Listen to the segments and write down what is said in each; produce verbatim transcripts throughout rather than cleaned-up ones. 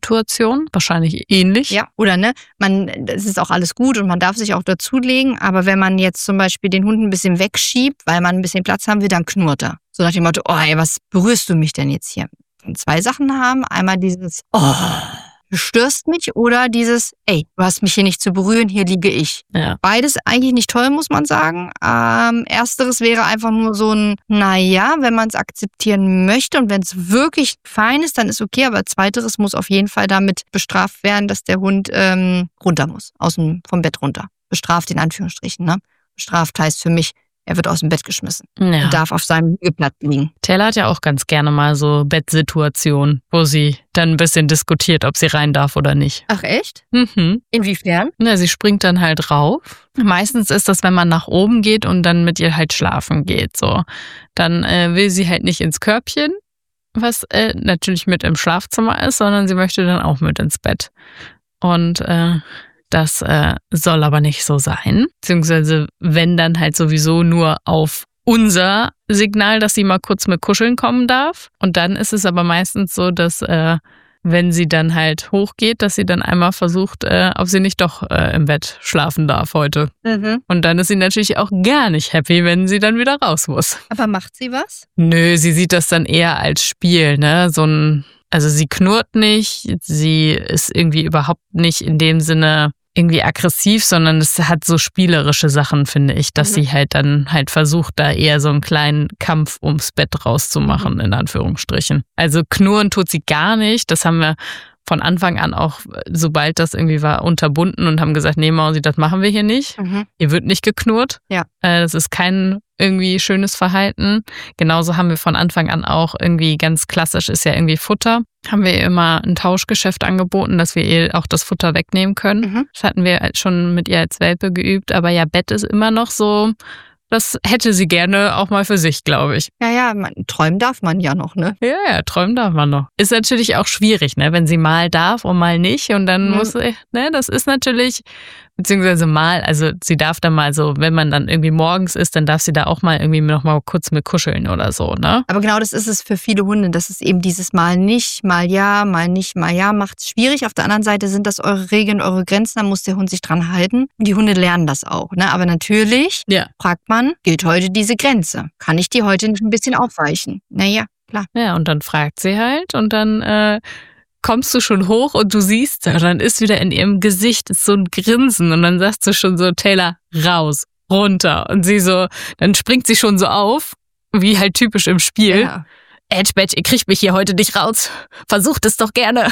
Bettsituation? Wahrscheinlich ähnlich. Ja, oder ne, man, es ist auch alles gut und man darf sich auch dazulegen, aber wenn man jetzt zum Beispiel den Hund ein bisschen wegschiebt, weil man ein bisschen Platz haben will, dann knurrt er. So nach dem Motto, oh ey, was berührst du mich denn jetzt hier? Und zwei Sachen haben, einmal dieses, oh, du störst mich oder dieses, ey, du hast mich hier nicht zu berühren, hier liege ich. Ja. Beides eigentlich nicht toll, muss man sagen. Ähm, ersteres wäre einfach nur so ein, naja, wenn man es akzeptieren möchte und wenn es wirklich fein ist, dann ist okay, aber zweiteres muss auf jeden Fall damit bestraft werden, dass der Hund ähm, runter muss, aus dem, vom Bett runter. Bestraft in Anführungsstrichen, ne? Bestraft heißt für mich, er wird aus dem Bett geschmissen Ja. und darf auf seinem Liegeplatz liegen. Taylor hat ja auch ganz gerne mal so Bettsituationen, wo sie dann ein bisschen diskutiert, ob sie rein darf oder nicht. Ach echt? Mhm. Inwiefern? Ja, sie springt dann halt rauf. Meistens ist das, wenn man nach oben geht und dann mit ihr halt schlafen geht. So, dann äh, will sie halt nicht ins Körbchen, was äh, natürlich mit im Schlafzimmer ist, sondern sie möchte dann auch mit ins Bett. Und äh, das äh, soll aber nicht so sein. Beziehungsweise wenn dann halt sowieso nur auf unser Signal, dass sie mal kurz mit kuscheln kommen darf. Und dann ist es aber meistens so, dass äh, wenn sie dann halt hochgeht, dass sie dann einmal versucht, äh, ob sie nicht doch äh, im Bett schlafen darf heute. Mhm. Und dann ist sie natürlich auch gar nicht happy, wenn sie dann wieder raus muss. Aber macht sie was? Nö, sie sieht das dann eher als Spiel, ne? So ein, also sie knurrt nicht, sie ist irgendwie überhaupt nicht in dem Sinne irgendwie aggressiv, sondern es hat so spielerische Sachen, finde ich, dass Mhm. sie halt dann halt versucht, da eher so einen kleinen Kampf ums Bett rauszumachen, Mhm. in Anführungsstrichen. Also knurren tut sie gar nicht. Das haben wir von Anfang an auch, sobald das irgendwie war, unterbunden und haben gesagt, nee, Mausi, das machen wir hier nicht. Mhm. Ihr wird nicht geknurrt. Ja. Äh, Das ist kein irgendwie schönes Verhalten. Genauso haben wir von Anfang an auch irgendwie ganz klassisch ist ja irgendwie Futter. Haben wir ihr immer ein Tauschgeschäft angeboten, dass wir ihr auch das Futter wegnehmen können. Mhm. Das hatten wir schon mit ihr als Welpe geübt. Aber ja, Bett ist immer noch so, das hätte sie gerne auch mal für sich, glaube ich. Ja, ja, man, träumen darf man ja noch, ne? Ja, ja, träumen darf man noch. Ist natürlich auch schwierig, ne, wenn sie mal darf und mal nicht. Und dann Mhm. muss sie, ne, das ist natürlich, beziehungsweise mal, also sie darf dann mal so, wenn man dann irgendwie morgens ist, dann darf sie da auch mal irgendwie noch mal kurz mit kuscheln oder so, ne? Aber genau das ist es für viele Hunde. Das ist eben dieses Mal nicht, mal ja, mal nicht, mal ja, macht es schwierig. Auf der anderen Seite sind das eure Regeln, eure Grenzen, da muss der Hund sich dran halten. Und die Hunde lernen das auch, ne? Aber natürlich Ja. fragt man, gilt heute diese Grenze? Kann ich die heute nicht ein bisschen aufweichen? Naja, klar. Ja, und dann fragt sie halt und dann äh, kommst du schon hoch und du siehst, und dann ist wieder in ihrem Gesicht ist so ein Grinsen und dann sagst du schon so, Taylor, raus, runter. Und sie so, dann springt sie schon so auf, wie halt typisch im Spiel. Ja. Edge Badge, ihr kriegt mich hier heute nicht raus. Versucht es doch gerne.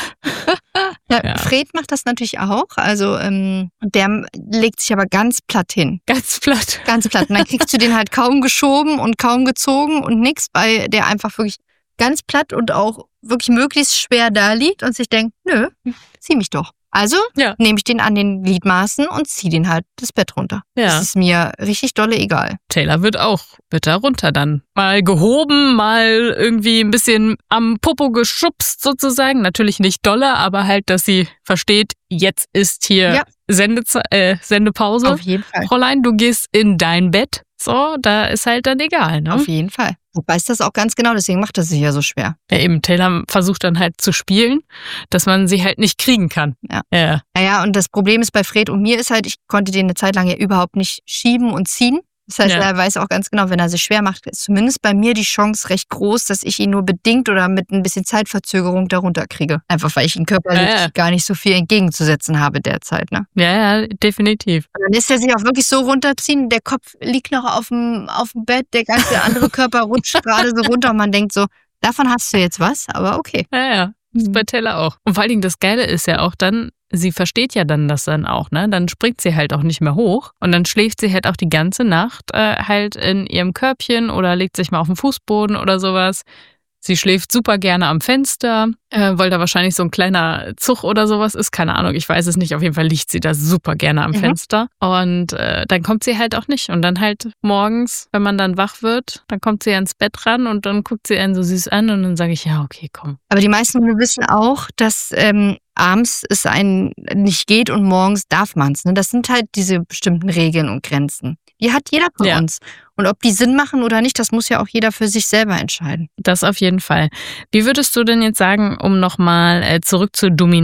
Ja, Ja. Fred macht das natürlich auch. Also ähm, der legt sich aber ganz platt hin. Ganz platt. Ganz platt. Und dann kriegst du den halt kaum geschoben und kaum gezogen und nix, weil der einfach wirklich ganz platt und auch wirklich möglichst schwer da liegt und sich denkt, nö, zieh mich doch. Also Ja. nehme ich den an den Gliedmaßen und zieh den halt das Bett runter. Ja. Das ist mir richtig dolle egal. Taylor wird auch, wird da runter dann. Mal gehoben, mal irgendwie ein bisschen am Popo geschubst sozusagen. Natürlich nicht dolle, aber halt, dass sie versteht, jetzt ist hier Ja. Sendeze äh, Sendepause. Auf jeden Fall. Fräulein, du gehst in dein Bett. So, da ist halt dann egal, ne? Auf jeden Fall. Du weißt das auch ganz genau, deswegen macht das sich ja so schwer. Ja, eben, Taylor versucht dann halt zu spielen, dass man sie halt nicht kriegen kann. Ja. Ja. Naja, und das Problem ist bei Fred und mir ist halt, ich konnte den eine Zeit lang ja überhaupt nicht schieben und ziehen. Das heißt, Ja. er weiß auch ganz genau, wenn er sich schwer macht, ist zumindest bei mir die Chance recht groß, dass ich ihn nur bedingt oder mit ein bisschen Zeitverzögerung darunter kriege. Einfach weil ich ihm körperlich Ja, ja. gar nicht so viel entgegenzusetzen habe derzeit. Ne? Ja, ja, definitiv. Und dann lässt er sich auch wirklich so runterziehen, der Kopf liegt noch auf dem, auf dem Bett, der ganze andere Körper rutscht gerade so runter und man denkt so, davon hast du jetzt was, aber okay. Ja, ja. Das ist bei Taylor auch. Und vor allen Dingen das Geile ist ja auch dann, sie versteht ja dann das dann auch, ne? Dann springt sie halt auch nicht mehr hoch und dann schläft sie halt auch die ganze Nacht äh, halt in ihrem Körbchen oder legt sich mal auf den Fußboden oder sowas. Sie schläft super gerne am Fenster, äh, weil da wahrscheinlich so ein kleiner Zug oder sowas ist. Keine Ahnung, ich weiß es nicht. Auf jeden Fall liegt sie da super gerne am Mhm. Fenster. Und äh, dann kommt sie halt auch nicht. Und dann halt morgens, wenn man dann wach wird, dann kommt sie ans Bett ran und dann guckt sie einen so süß an und dann sage ich, ja, okay, komm. Aber die meisten Hunde wissen auch, dass ähm, abends es einen nicht geht und morgens darf man es. Ne? Das sind halt diese bestimmten Regeln und Grenzen. Die hat jeder von Ja. uns. Und ob die Sinn machen oder nicht, das muss ja auch jeder für sich selber entscheiden. Das auf jeden Fall. Wie würdest du denn jetzt sagen, um nochmal äh, zurück zur Dominanz